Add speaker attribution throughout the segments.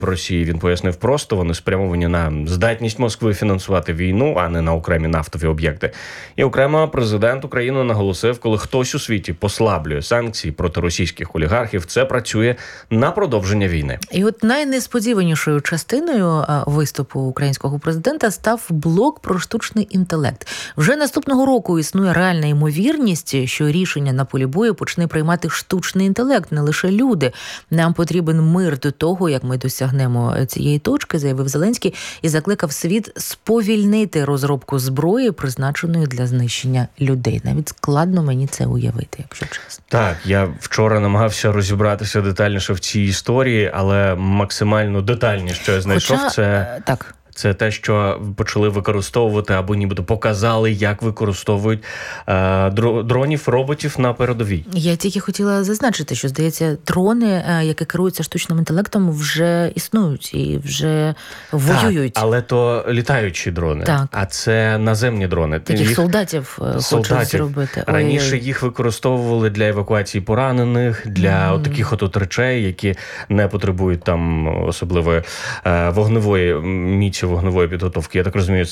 Speaker 1: Росії, він пояснив просто, вони спрямовані на здатність Москви фінансувати війну, а не на окремі нафтові об'єкти. І окремо президент України наголосив, коли хтось у світі послаблює санкції проти російських олігархів, це працює на продовження війни.
Speaker 2: І от найнесподіванішою частиною виступу українського президента став блок про штучний інтелект. Вже наступного року існує реальна ймовірність, що рішення на полі бою почне приймати штучний інтелект, не лише люди. Нам потрібен мир до того, як ми досягнемо цієї точки, заявив Зеленський, і закликав світ сповільнити розробку зброї, призначеної для знищення людей. Навіть складно мені це уявити, якщо чесно.
Speaker 1: Так, я вчора намагався розібратися детальніше в цій історії, але максимально детальніше, що я знайшов, це те, що почали використовувати або нібито показали, як використовують дронів, роботів на передовій.
Speaker 2: Я тільки хотіла зазначити, що, здається, дрони, які керуються штучним інтелектом, вже існують і вже воюють.
Speaker 1: Так, але то літаючі дрони,
Speaker 2: так.
Speaker 1: А це наземні дрони.
Speaker 2: Таких солдатів хочуть зробити.
Speaker 1: Раніше їх використовували для евакуації поранених, для таких от речей, які не потребують там особливої вогневої міці, вогневої підготовки. Я так розумію,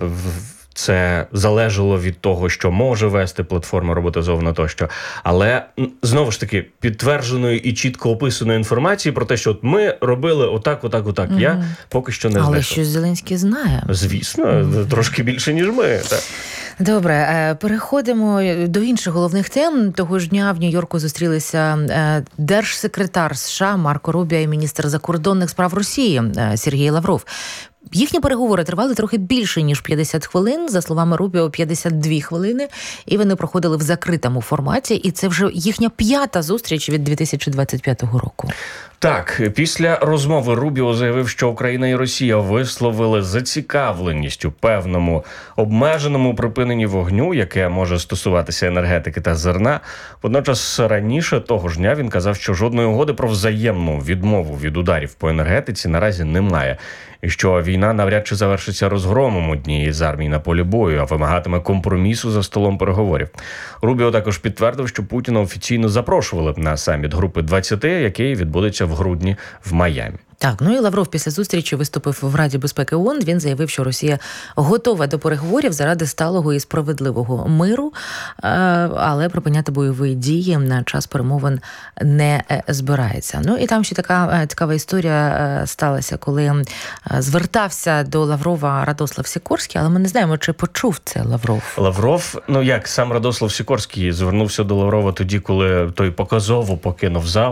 Speaker 1: це залежало від того, що може вести платформа роботизована тощо. Але, знову ж таки, підтвердженої і чітко описаної інформації про те, що от ми робили отак, я поки що не знайшов.
Speaker 2: Але щось Зеленський знає.
Speaker 1: Звісно, трошки більше, ніж ми. Так.
Speaker 2: Добре, переходимо до інших головних тем. Того ж дня в Нью-Йорку зустрілися держсекретар США Марко Рубіо і міністр закордонних справ Росії Сергій Лавров. Їхні переговори тривали трохи більше, ніж 50 хвилин. За словами Рубіо, 52 хвилини. І вони проходили в закритому форматі. І це вже їхня 5-та зустріч від 2025 року.
Speaker 1: Так, після розмови Рубіо заявив, що Україна і Росія висловили зацікавленість у певному обмеженому припиненні вогню, яке може стосуватися енергетики та зерна. Водночас раніше того ж дня він казав, що жодної угоди про взаємну відмову від ударів по енергетиці наразі немає. І що війна навряд чи завершиться розгромом однієї з армій на полі бою, а вимагатиме компромісу за столом переговорів. Рубіо також підтвердив, що Путіна офіційно запрошували на саміт групи 20, який відбудеться в грудні в Майамі.
Speaker 2: Так, ну і Лавров після зустрічі виступив в Раді безпеки ООН. Він заявив, що Росія готова до переговорів заради сталого і справедливого миру, але припиняти бойові дії на час перемовин не збирається. Ну і там ще така цікава історія сталася, коли звертався до Лаврова Радослав Сікорський, але ми не знаємо, чи почув це Лавров.
Speaker 1: Лавров, сам Радослав Сікорський звернувся до Лаврова тоді, коли той показово покинув зал,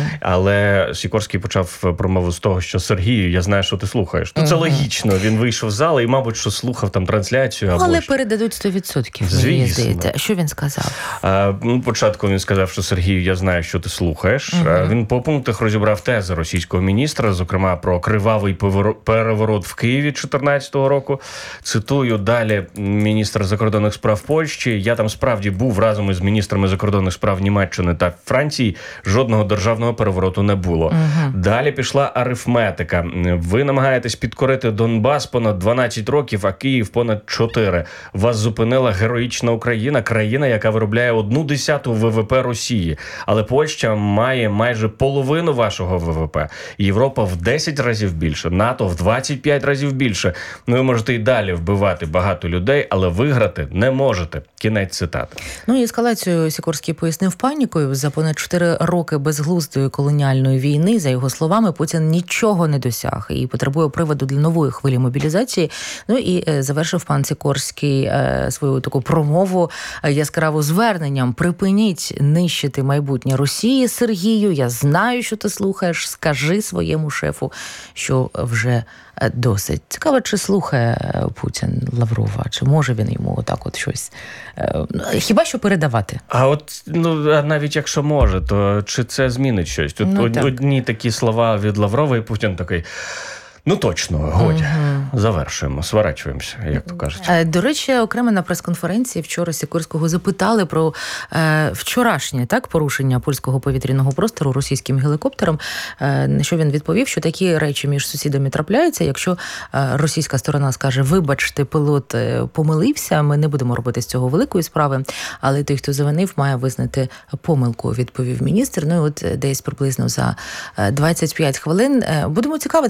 Speaker 1: але Сікорський почав промову з того, що Сергію, я знаю, що ти слухаєш. Це логічно. Він вийшов з залу і, мабуть, що слухав там трансляцію.
Speaker 2: Але передадуть 100%, мені здається. Що він сказав?
Speaker 1: Початку він сказав, що Сергію, я знаю, що ти слухаєш. Він по пунктах розібрав тези російського міністра, зокрема про кривавий переворот в Києві 2014 року. Цитую далі міністра закордонних справ Польщі. Я там справді був разом із міністрами закордонних справ Німеччини та Франції. Жодного державного перевороту не було. Далі пішла арифметика. Ви намагаєтесь підкорити Донбас понад 12 років, а Київ понад 4. Вас зупинила героїчна Україна, країна, яка виробляє 1/10 ВВП Росії. Але Польща має майже половину вашого ВВП. Європа в 10 разів більше, НАТО в 25 разів більше. Ви можете і далі вбивати багато людей, але виграти не можете. Кінець цитати.
Speaker 2: Ну і ескалацію Сікорський пояснив панікою. За понад 4 роки безглуздої колоніальної війни, за його словами, Путін нічого не досяг і потребує приводу для нової хвилі мобілізації. Ну і завершив пан Сікорський свою таку промову яскраву зверненням: припиніть нищити майбутнє Росії, Сергію, я знаю, що ти слухаєш, скажи своєму шефу, що вже досить. Цікаво, чи слухає Путін Лаврова, чи може він йому отак от щось, хіба що передавати?
Speaker 1: А навіть якщо може, то чи це змінить щось? Тут одні такі слова від Лаврова, і Путін такий: Ну точно, годі. Завершуємо, сворачуємося, як то кажуть.
Speaker 2: До речі, окремо на прес-конференції вчора Сікорського запитали про вчорашнє порушення польського повітряного простору російським гелікоптером. На що він відповів, що такі речі між сусідами трапляються. Якщо російська сторона скаже, вибачте, пілот помилився, ми не будемо робити з цього великої справи, але той, хто завинив, має визнати помилку, відповів міністр. Ну і от десь приблизно за 25 хвилин будемо цікавити.